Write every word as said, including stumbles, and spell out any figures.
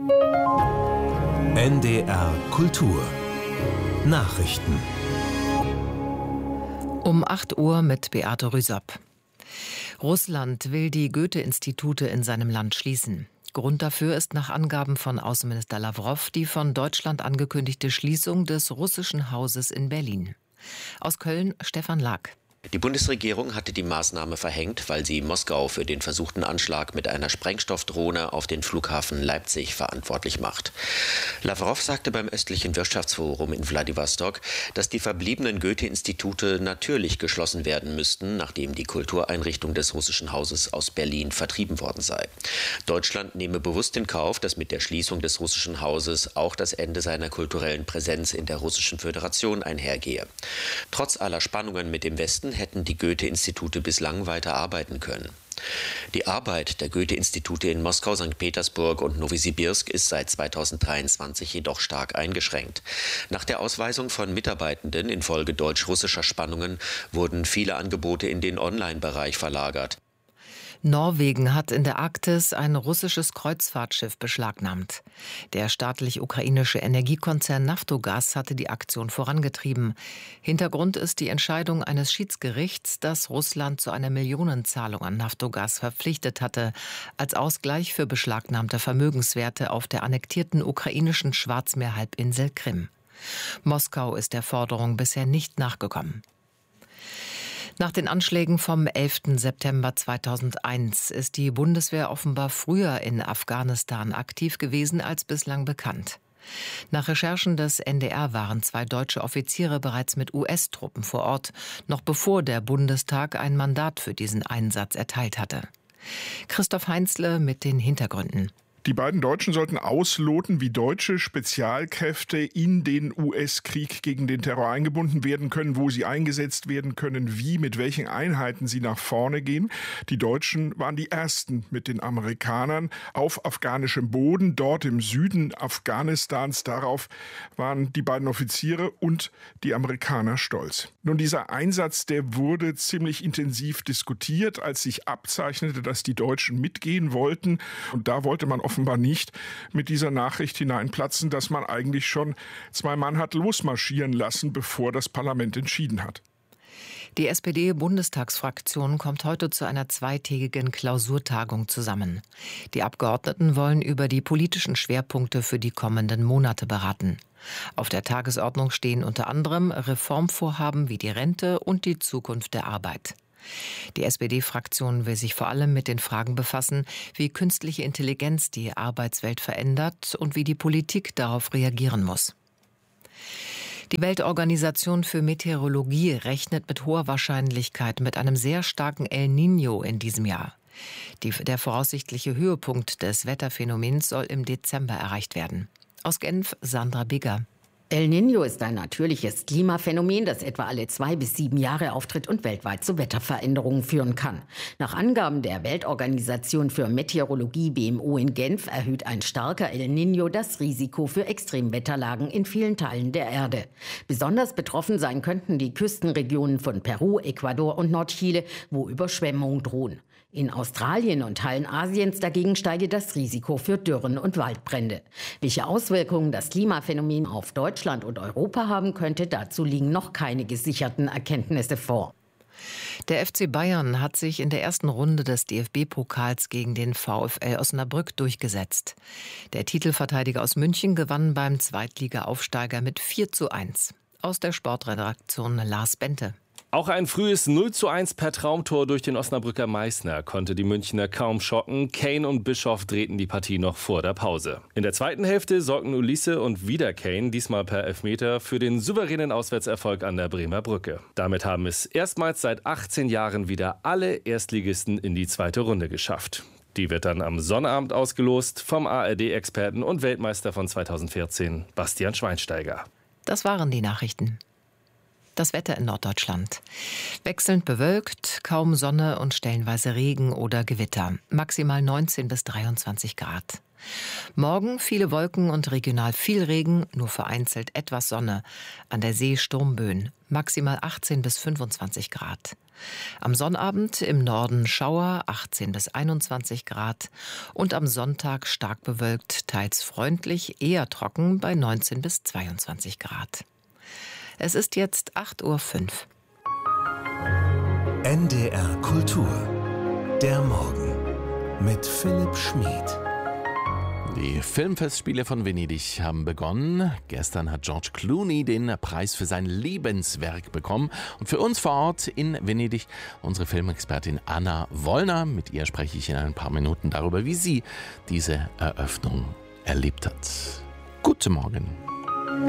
N D R Kultur Nachrichten. Um acht Uhr mit Beate Rüsop. Russland will die Goethe-Institute in seinem Land schließen. Grund dafür ist nach Angaben von Außenminister Lawrow die von Deutschland angekündigte Schließung des Russischen Hauses in Berlin. Aus Köln Stefan Lack. Die Bundesregierung hatte die Maßnahme verhängt, weil sie Moskau für den versuchten Anschlag mit einer Sprengstoffdrohne auf den Flughafen Leipzig verantwortlich macht. Lawrow sagte beim östlichen Wirtschaftsforum in Wladiwostok, dass die verbliebenen Goethe-Institute natürlich geschlossen werden müssten, nachdem die Kultureinrichtung des Russischen Hauses aus Berlin vertrieben worden sei. Deutschland nehme bewusst in Kauf, dass mit der Schließung des Russischen Hauses auch das Ende seiner kulturellen Präsenz in der Russischen Föderation einhergehe. Trotz aller Spannungen mit dem Westen hätten die Goethe-Institute bislang weiter arbeiten können. Die Arbeit der Goethe-Institute in Moskau, Sankt Petersburg und Nowosibirsk ist seit zweitausenddreiundzwanzig jedoch stark eingeschränkt. Nach der Ausweisung von Mitarbeitenden infolge deutsch-russischer Spannungen wurden viele Angebote in den Online-Bereich verlagert. Norwegen hat in der Arktis ein russisches Kreuzfahrtschiff beschlagnahmt. Der staatlich-ukrainische Energiekonzern Naftogaz hatte die Aktion vorangetrieben. Hintergrund ist die Entscheidung eines Schiedsgerichts, das Russland zu einer Millionenzahlung an Naftogaz verpflichtet hatte, als Ausgleich für beschlagnahmte Vermögenswerte auf der annektierten ukrainischen Schwarzmeerhalbinsel Krim. Moskau ist der Forderung bisher nicht nachgekommen. Nach den Anschlägen vom elften September zweitausendeins ist die Bundeswehr offenbar früher in Afghanistan aktiv gewesen als bislang bekannt. Nach Recherchen des N D R waren zwei deutsche Offiziere bereits mit U S-Truppen vor Ort, noch bevor der Bundestag ein Mandat für diesen Einsatz erteilt hatte. Christoph Heinzle mit den Hintergründen. Die beiden Deutschen sollten ausloten, wie deutsche Spezialkräfte in den U S-Krieg gegen den Terror eingebunden werden können, wo sie eingesetzt werden können, wie, mit welchen Einheiten sie nach vorne gehen. Die Deutschen waren die ersten mit den Amerikanern auf afghanischem Boden, dort im Süden Afghanistans. Darauf waren die beiden Offiziere und die Amerikaner stolz. Nun, dieser Einsatz, der wurde ziemlich intensiv diskutiert, als sich abzeichnete, dass die Deutschen mitgehen wollten. Und da wollte man offenbar nicht mit dieser Nachricht hineinplatzen, dass man eigentlich schon zwei Mann hat losmarschieren lassen, bevor das Parlament entschieden hat. Die S P D-Bundestagsfraktion kommt heute zu einer zweitägigen Klausurtagung zusammen. Die Abgeordneten wollen über die politischen Schwerpunkte für die kommenden Monate beraten. Auf der Tagesordnung stehen unter anderem Reformvorhaben wie die Rente und die Zukunft der Arbeit. Die S P D-Fraktion will sich vor allem mit den Fragen befassen, wie künstliche Intelligenz die Arbeitswelt verändert und wie die Politik darauf reagieren muss. Die Weltorganisation für Meteorologie rechnet mit hoher Wahrscheinlichkeit mit einem sehr starken El Niño in diesem Jahr. Die, der voraussichtliche Höhepunkt des Wetterphänomens soll im Dezember erreicht werden. Aus Genf Sandra Bigger. El Niño ist ein natürliches Klimaphänomen, das etwa alle zwei bis sieben Jahre auftritt und weltweit zu Wetterveränderungen führen kann. Nach Angaben der Weltorganisation für Meteorologie B M O in Genf erhöht ein starker El Niño das Risiko für Extremwetterlagen in vielen Teilen der Erde. Besonders betroffen sein könnten die Küstenregionen von Peru, Ecuador und Nordchile, wo Überschwemmungen drohen. In Australien und Teilen Asiens dagegen steige das Risiko für Dürren und Waldbrände. Welche Auswirkungen das Klimaphänomen auf Deutschland und Europa haben könnte, dazu liegen noch keine gesicherten Erkenntnisse vor. Der F C Bayern hat sich in der ersten Runde des D F B-Pokals gegen den VfL Osnabrück durchgesetzt. Der Titelverteidiger aus München gewann beim Zweitliga-Aufsteiger mit vier zu eins. Aus der Sportredaktion Lars Bente. Auch ein frühes null zu eins per Traumtor durch den Osnabrücker Meißner konnte die Münchner kaum schocken. Kane und Bischoff drehten die Partie noch vor der Pause. In der zweiten Hälfte sorgten Ulisse und wieder Kane, diesmal per Elfmeter, für den souveränen Auswärtserfolg an der Bremer Brücke. Damit haben es erstmals seit achtzehn Jahren wieder alle Erstligisten in die zweite Runde geschafft. Die wird dann am Sonnabend ausgelost vom A R D-Experten und Weltmeister von zweitausendvierzehn, Bastian Schweinsteiger. Das waren die Nachrichten. Das Wetter in Norddeutschland. Wechselnd bewölkt, kaum Sonne und stellenweise Regen oder Gewitter. Maximal neunzehn bis dreiundzwanzig Grad. Morgen viele Wolken und regional viel Regen, nur vereinzelt etwas Sonne. An der See Sturmböen, maximal achtzehn bis fünfundzwanzig Grad. Am Sonnabend im Norden Schauer, achtzehn bis einundzwanzig Grad. Und am Sonntag stark bewölkt, teils freundlich, eher trocken bei neunzehn bis zweiundzwanzig Grad. Es ist jetzt acht Uhr fünf. N D R Kultur. Der Morgen mit Philipp Schmid. Die Filmfestspiele von Venedig haben begonnen. Gestern hat George Clooney den Preis für sein Lebenswerk bekommen. Und für uns vor Ort in Venedig unsere Filmexpertin Anna Wollner. Mit ihr spreche ich in ein paar Minuten darüber, wie sie diese Eröffnung erlebt hat. Guten Morgen.